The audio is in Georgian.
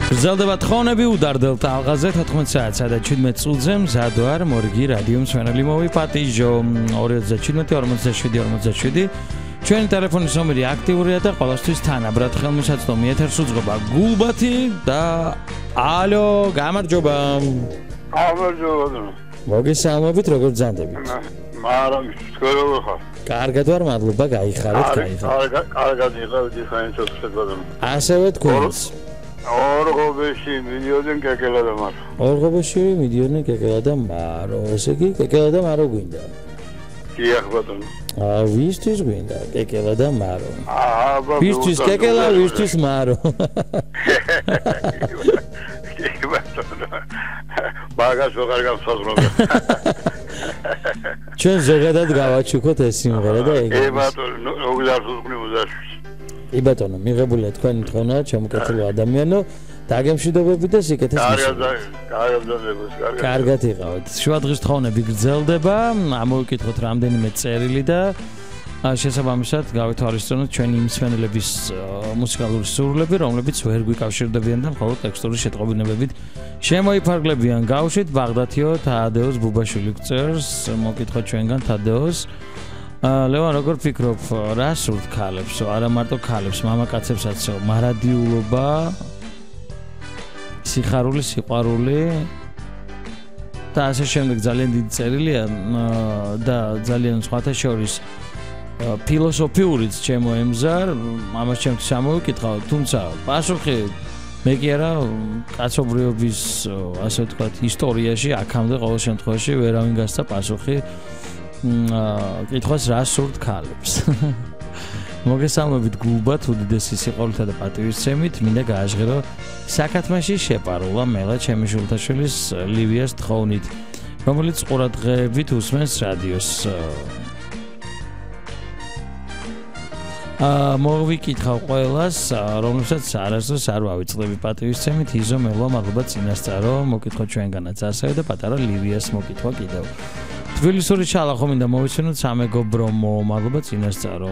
გრძელდება თხოვნები უდარდელ ტალღაზე 14 საათსა და 17 წუთზე მზად ვარ მორიგი რადიო მსმენელი მოვიპატიჟო 2017-47-47 ჩვენი ტელეფონის ნომერი აქტიურია და ყოველთვის თანაბრად ხელმისაწვდომი ეთერს უძღვება გულბათი და ალო გამარჯობა მოგესალმებით როგორ ბრძანდებით მაგრამ სკოლაში ხარ კარგად ვარ მადლობა გაიხარეთ კარგად იყავით ხაინ ცოტა ასევე თქვენს ორღობეში მიდიოდნენ კეკელა და მარო. ორღობეში მიდიოდნენ კეკელა და მარო. ესე იგი კეკელა და მარო გვინდა. დიახ ბატონო. ვისთვის გვინდა კეკელა და მარო. ვისთვის კეკელა, ვისთვის მარო. ბაგას ვეღარ გავსაზრდები. ჩვენ ზოგადად გავაჩუქოთ ეს სიმღერა და ეგ. ბატონო, უგზარდული მუზაში. ბატონო, მიღებულია თქვენი თხოვნა, ჩემკეთილო ადამიანო, დაგემშვიდობებით და სიკეთეს მისურვებთ. კარგად იყავით. შუადღის თხოვნები გრძელდება, ამოვიკითხოთ რამდენიმე წერილი და შესაბამისად გავითვალისწინოთ ჩვენი მსმენელების მუსიკალური სურვილები, რომლებიც ვერ გვიკავშირდებიან და მხოლოდ ტექსტური შეტყობინებებით შემოიფარგლებიან. გავუშვით ბაღდათიო თადეოს ბუბაშვილი გწერს, მოვკითხოთ ჩვენგან თადეოს ლევან როგორ ფიქრობ რა სურთ ქალებსო არა მარტო ქალებს მამაკაცებსაც მარადიულობა სიხარული სიყვარული და ასე შემდეგ ძალიან დიდი წერილია და ძალიან სხვათა შორის ფილოსოფიურიც ჩემო ემზარ ამას ჩემთვის ამოვიკითხავ თუმცა პასუხი მე კი არა კაცობრიობის ასე ვთქვათ ისტორიაში აქამდე ყოველ შემთხვევაში ვერავინ გასცა პასუხი კითხვას რა სურთ ქალებს. მოგესალმებით გულბათ უდიდესი სიყვარულითა და პატივისცემით მინდა გააჟღერო საკათმაში შეპარულა მელა ჩემი შულთაშვილის ლივიას თხოვნით, რომელიც ყურადღებით უსმენს რადიოს. მოვიკითხავ ყველას, რომლებსაც არასდროს არ ვავიწყდები პატივისცემით, იზო მელა მადლობა წინასწარო, მოკითხოთ ჩვენგანაც ასევე და პატარა ლივიას მოკითხვა კიდევ. თბილისური ჩალახო მინდა მოვიცინოთ სამეგობრომო მადლობა წინასწარო